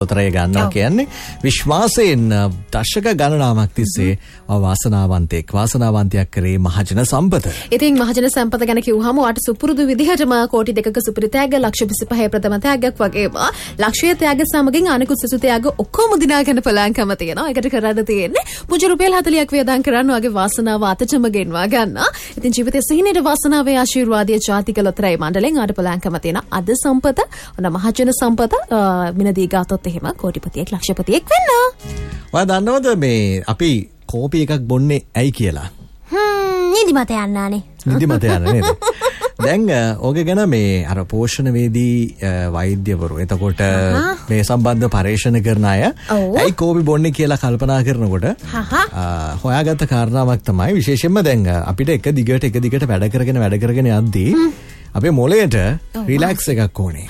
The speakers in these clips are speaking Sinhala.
උතරය ගන්නවා කියන්නේ විශ්වාසයෙන් දශක ගණනාවක් තිස්සේ වාසනාවන්තයක් කරේ මහජන සම්පත. ඉතින් මහජන සම්පත ගැන කිව්වහම වාට සුපුරුදු විදිහටම කෝටි 2ක සුපිරි තෑග්ග, ලක්ෂ 25 ප්‍රථම තෑග්ගක් වගේම ලක්ෂයේ තෑග්ග සමගින් අනෙකුත් සිසු තෑග්ග ඔක්කොම දිනාගෙන පලංකම තියෙනවා. ඒකට කරන්න තියෙන්නේ පුංචි රුපියල් 40ක් වියදම් කරන්න වගේ වාසනාව අතටම ගෙන්වා ගන්න. ඉතින් ජීවිතයේ සිහිනේට වාසනාවේ ආශිර්වාදයේ ජාතික ලොතරැයි මණ්ඩලයෙන් ආට පලංකම තියෙන අද සම්පත ඔන්න මහජන සම්පත මිනදී ගාතොත් එහෙම කෝටිපතියෙක් ලක්ෂපතියෙක් වෙන්න. ඔයා දන්නවද මේ අපි කෝපි එකක් බොන්නේ ඇයි කියලා? නිදිමත යන්නානේ. නිදිමත යන්න නේද? දැන් ඕකේ ගැන මේ අර පෝෂණවේදී වෛද්‍යවරු එතකොට මේ සම්බන්ධ පරීක්ෂණ කරන අය ඇයි කෝපි බොන්නේ කියලා කල්පනා කරනකොට හොයාගත්ත කාරණාවක් තමයි විශේෂයෙන්ම දැන් අපිට එක දිගට වැඩ කරගෙන යද්දී අපේ මොළයට රිලැක්ස් එකක් ඕනේ.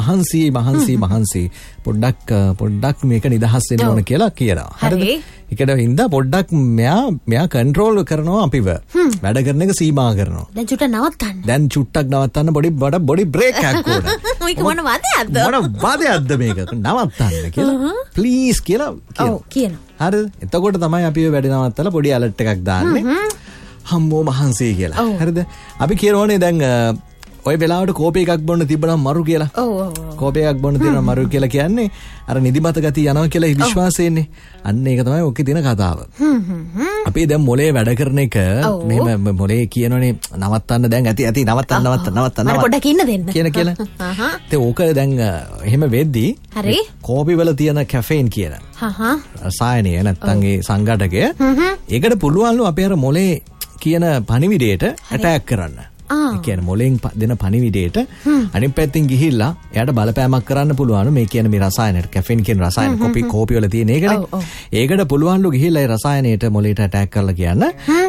මහන්සි පොඩ්ඩක් මේක නිදහස් වෙන්න ඕන කියලා කියනවා. හරිද? ඒකට හින්දා පොඩ්ඩක් මෙයා කන්ට්‍රෝල් කරනවා අපිව. වැඩ කරන එක සීමා කරනවා. දැන් චුට්ටක් නවත්තන්න බොඩි බ්‍රේක් එකක් ඕන. මොක මොන වාදයක්ද? මොන වාදයක්ද මේක? නවත්තන්න කියලා. ප්ලීස් කියලා කියනවා. හරිද? එතකොට තමයි අපි වැඩ නවත්තලා පොඩි ඇලර්ට් එකක් දාන්නේ. හම්බෝ මහන්සි කියලා. හරිද? අපි කියනෝනේ දැන් ඔය වෙලාවට කෝපි එකක් බොන්න තිබ්බනම් මරු කියලා. කෝපි එකක් බොන්න තියෙනවා මරු කියලා කියන්නේ අර නිදිමත ගතිය යනවා කියලා විශ්වාසයෙන්නේ. අන්න ඒක තමයි ඔකේ තියෙන කතාව. අපි දැන් මොලේ වැඩ කරන එක මෙහෙම මොලේ කියනෝනේ නවත්තන්න දැන් ඇති නවත්තන්න. මට පොඩ්ඩක් ඉන්න දෙන්න. කියලා. ඒ ඕක දැන් එහෙම වෙද්දී කෝපි වල තියෙන කැෆේන් කියන රසායනය නැත්තම් ඒ සංඝටකය ඒකට පුළුවන්ලු අපේ අර මොලේ කියන පණිවිඩයට ඇටැක් කරන්න. ඒ කියන්නේ මොලෙන් දෙන පණිවිඩයට අනිත් පැත්තෙන් ගිහිල්ලා එයාට බලපෑමක් කරන්න පුළුවන් මේ කියන මේ රසායනයට කැෆින් කියන රසායන කෝපි වල තියෙන ඒකනේ. ඒකට පුළුවන්ලු ගිහිල්ලා ඒ රසායනයට මොලේට ඇටැක් කරලා කියන්න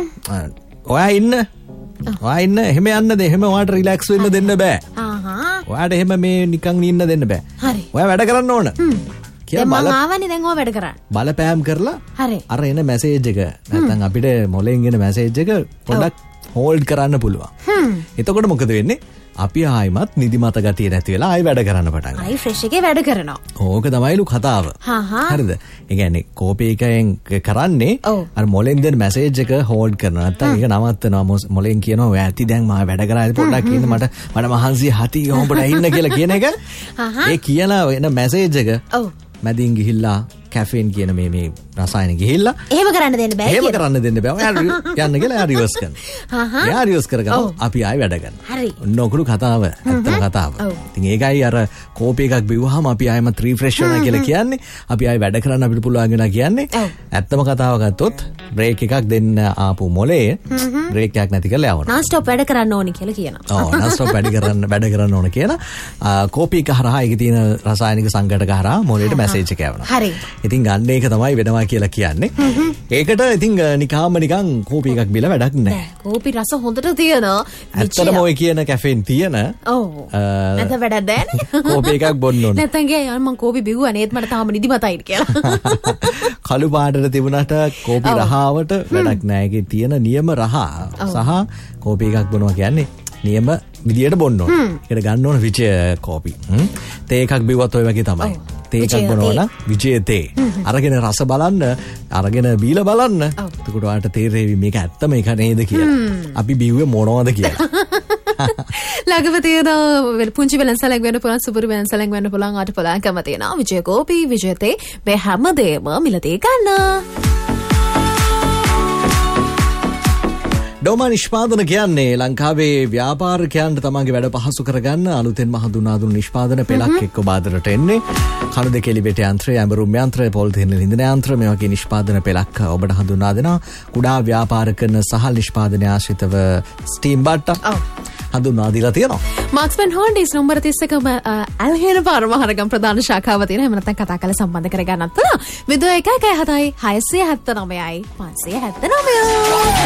ඔයා ඉන්න එහෙම යන්නද එහෙම ඔයාට රිලැක්ස් වෙන්න දෙන්න බෑ. ඔයාට එහෙම මේ නිකන් ඉන්න දෙන්න බෑ. ඔයා වැඩ කරන්න ඕන. බලපෑම් කරලා අර එන මැසේජ් එක නැත්නම් අපිට මොලෙන් එන මැසේජ් එක පොඩ්ඩක් හෝල්ඩ් කරන්න පුළුවන්. එතකොට මොකද වෙන්නේ? අපි ආයිමත් නිදිමත ගතිය නැති වෙලා ආයි වැඩ කරන්න පටන් ගන්නවා. ආයි ෆ්‍රෙෂ් එකේ වැඩ කරනවා. ඕක තමයිලු කතාව. හරිද? ඒ කියන්නේ කෝපි එකෙන් කරන්නේ අර මොලෙන් දෙන මැසේජ් එක හෝල්ඩ් කරනවා. නැත්නම් ඒක නවත්තනවා. මොලෙන් කියනවා ඔය ඇති දැන් මම වැඩ කරා පොඩ්ඩක් ඉන්න මට මහන්සි හති ඔබට ඉන්න කියලා කියන එක. ඒ කියලා එන මැසේජ් එක මැදින් ගිහිල්ලා කැෆීන් කියන මේ රසායන ගිහිල්ලා එහෙම කරන්න දෙන්න බෑ. එහෙම කරන්න දෙන්න බෑ. ඔයා යන්න කියලා එයා රිවර්ස් කරනවා. එයා රිවර්ස් කරගම අපි ආයි වැඩ කරනවා. හරි. නොකරු කතාව. ඇත්තම කතාව. ඉතින් ඒකයි අර කෝපි එකක් බිව්වහම අපි ආයෙමත් රිෆ්‍රෙෂ් වෙනවා කියලා කියන්නේ. අපි ආයි වැඩ කරන්න අපිට පුළුවන් වෙනවා කියන්නේ. ඇත්තම කතාව ගත්තොත් බ්‍රේක් එකක් දෙන්න ආපු මොලේ බ්‍රේක් එකක් නැති කරලා යවනවා. non stop වැඩ කරන්න ඕනි කියලා කියනවා. non stop වැඩ කරන්න ඕන කියලා කෝපි එක හරහා ඒකේ තියෙන රසායනික සංඝටක හරහා මොලේට මැසේජ් එක යවනවා. හරි. ඉතින් ගන්න ඒක තමයි වෙනවා කියලා කියන්නේ. ඒකට ඉතින් නිකන් කෝපි එකක් බිල වැඩක් නැහැ. කෝපි රස හොඳට තියෙනවා. ඇත්තටම ඔය කියන කැෆීන් තියෙන. නැත වැඩක් නැහැ. කෝපි එකක් බොන්න ඕන. නැත්නම් ගියා මම කෝපි බිව්වා නේත් මට තාම නිදිමතයි කියලා. කළු පාටට තිබුණාට කෝපි රහාවට වැඩක් නැහැ. ඒකේ තියෙන නියම රහ සහ කෝපි එකක් බොනවා කියන්නේ නියම විදියට බොන්න ඕන. ඒකට ගන්න ඕන විජය කෝපි. තේ එකක් බිව්වත් ඔය වගේ තමයි. තේ එකක් බොනවා නම් විජය තේ. අරගෙන රස බලන්න, අරගෙන බීලා බලන්න. එතකොට ඔයාලට තේරෙවි මේක ඇත්තම එක නේද කියලා. අපි බිව්වේ මොනවද කියලා. ළඟම තියෙන පුංචි වෙලන්සලක් වෙන්න පුළුවන්, සුපුරු වෙලන්සලක් වෙන්න පුළුවන්, ආට පුළුවන්කම තියෙනවා. විජය කෝපි, විජය තේ මේ හැමදේම මිලදී ගන්න. ඩෝමා නිෂ්පාදන කියන්නේ ලංකාවේ ව්‍යාපාරිකයන්ට තමන්ගේ වැඩ පහසු කරගන්න අලුතෙන්ම හඳුනාදුණු නිෂ්පාදන පෙළක් එක්ක බාදරට එන්නේ. කණු දෙක එලිබෙට යන්ත්‍රය, ඇඹරුම් යන්ත්‍රය, පොලිතීන ලිඳන යන්ත්‍ර මේ වගේ නිෂ්පාදන පෙළක් ඔබට හඳුනා දෙනවා. කුඩා ව්‍යාපාර කරන සහ නිෂ්පාදන ආශ්‍රිතව ස්ටීම් බට්ටා හඳුන්වා දීලා තියෙනවා. මාක්ස්මන් හොන්ඩිස් නම්බර 31ම ඇල්හෙන පාරමහරගම් ප්‍රධාන ශාඛාව තියෙන. එහෙම නැත්නම් කතා කරලා සම්බන්ධ කරගන්නත් පුළුවන්. 0117 679 579.